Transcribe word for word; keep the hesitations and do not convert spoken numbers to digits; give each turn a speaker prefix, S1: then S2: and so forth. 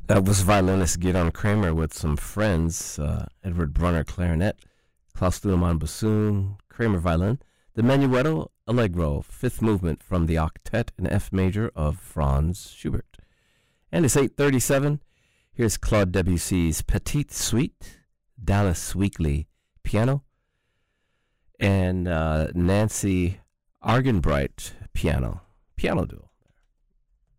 S1: That was violinist Gidon Kramer with some friends, uh, Edward Brunner clarinet, Klaus Lunemann bassoon, Kramer violin, the Menuetto Allegro, fifth movement from the octet in F major of Franz Schubert. And it's eight thirty-seven. Here's Claude Debussy's Petite Suite, Dallas Weekly piano, and uh, Nancy Argenbright piano, piano duo.